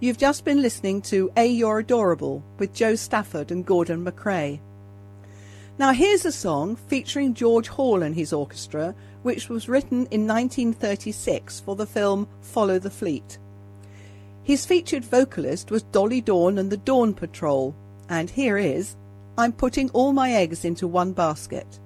You've just been listening to A You're Adorable with Joe Stafford and Gordon MacRae. Now here's a song featuring George Hall and his orchestra, which was written in 1936 for the film Follow the Fleet. His featured vocalist was Dolly Dawn and the Dawn Patrol, and here is I'm Putting All My Eggs into One Basket.